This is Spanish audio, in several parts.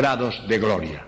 grados de gloria.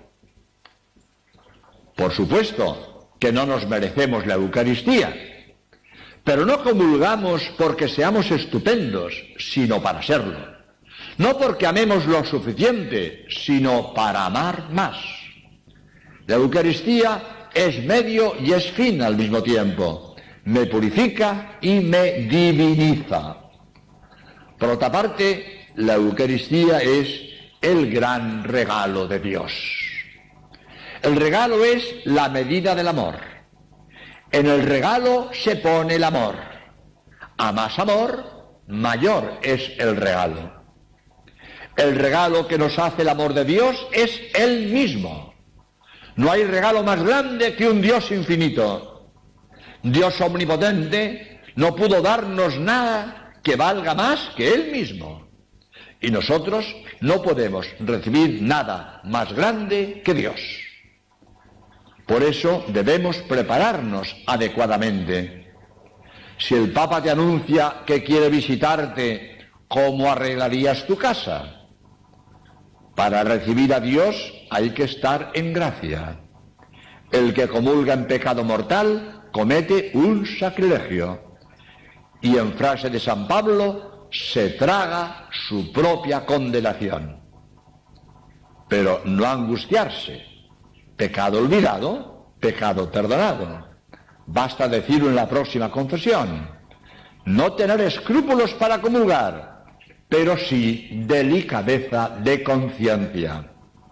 Por supuesto que no nos merecemos la Eucaristía, pero no comulgamos porque seamos estupendos, sino para serlo. No porque amemos lo suficiente, sino para amar más. La Eucaristía es medio y es fin al mismo tiempo. Me purifica y me diviniza. Por otra parte, la Eucaristía es el gran regalo de Dios. El regalo es la medida del amor. En el regalo se pone el amor. A más amor, mayor es el regalo. El regalo que nos hace el amor de Dios es Él mismo. No hay regalo más grande que un Dios infinito. Dios omnipotente no pudo darnos nada que valga más que Él mismo. Y nosotros no podemos recibir nada más grande que Dios. Por eso debemos prepararnos adecuadamente. Si el Papa te anuncia que quiere visitarte, ¿cómo arreglarías tu casa? Para recibir a Dios hay que estar en gracia. El que comulga en pecado mortal comete un sacrilegio. Y en frase de San Pablo, se traga su propia condenación. Pero no angustiarse. Pecado olvidado, pecado perdonado. Basta decirlo en la próxima confesión. No tener escrúpulos para comulgar, pero sí delicadeza de conciencia.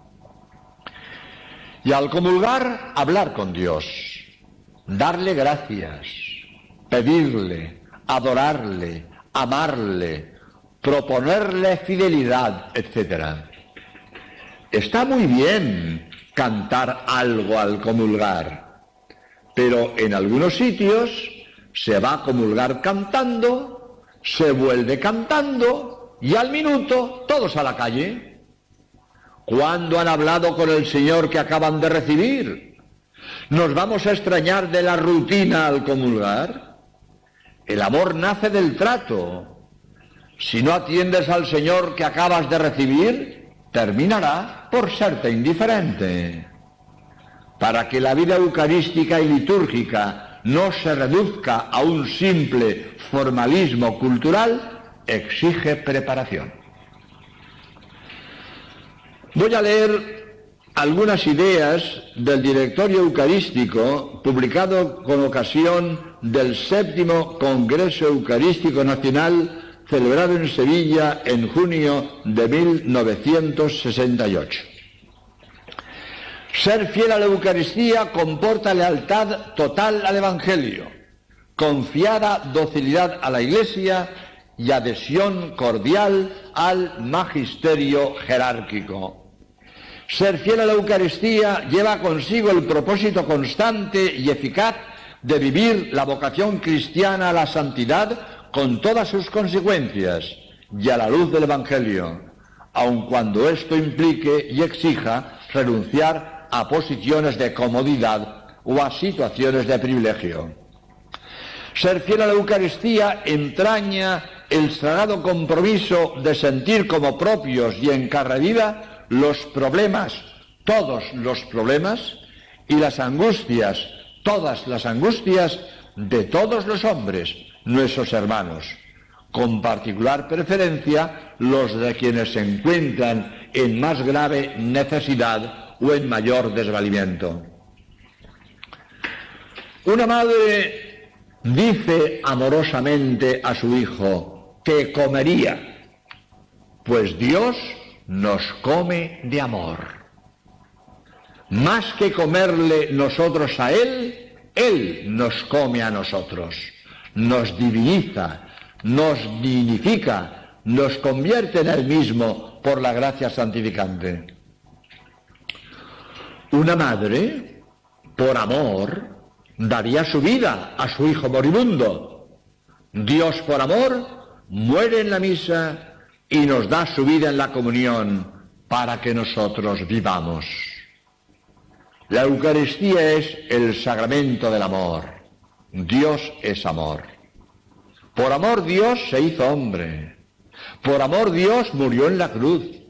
Y al comulgar, hablar con Dios, darle gracias, pedirle, adorarle, amarle, proponerle fidelidad, etc. Está muy bien cantar algo al comulgar, pero en algunos sitios se va a comulgar cantando, se vuelve cantando y al minuto todos a la calle. ¿Cuándo han hablado con el Señor que acaban de recibir? ¿Nos vamos a extrañar de la rutina al comulgar? El amor nace del trato. Si no atiendes al Señor que acabas de recibir, terminará por serte indiferente. Para que la vida eucarística y litúrgica no se reduzca a un simple formalismo cultural, exige preparación. Voy a leer algunas ideas del Directorio Eucarístico publicado con ocasión del 7º Congreso Eucarístico Nacional celebrado en Sevilla en junio de 1968. Ser fiel a la Eucaristía comporta lealtad total al Evangelio, confiada docilidad a la Iglesia y adhesión cordial al magisterio jerárquico. Ser fiel a la Eucaristía lleva consigo el propósito constante y eficaz de vivir la vocación cristiana a la santidad con todas sus consecuencias y a la luz del Evangelio, aun cuando esto implique y exija renunciar a posiciones de comodidad o a situaciones de privilegio. Ser fiel a la Eucaristía entraña el sagrado compromiso de sentir como propios y en carne viva los problemas, todos los problemas, y las angustias, todas las angustias de todos los hombres, nuestros hermanos, con particular preferencia los de quienes se encuentran en más grave necesidad o en mayor desvalimiento. Una madre dice amorosamente a su hijo que comería, pues Dios nos come de amor. Más que comerle nosotros a Él, Él nos come a nosotros. Nos diviniza, nos dignifica, nos convierte en Él mismo por la gracia santificante. Una madre, por amor, daría su vida a su hijo moribundo. Dios, por amor, muere en la misa y nos da su vida en la comunión para que nosotros vivamos. La Eucaristía es el sacramento del amor. Dios es amor. Por amor Dios se hizo hombre. Por amor Dios murió en la cruz.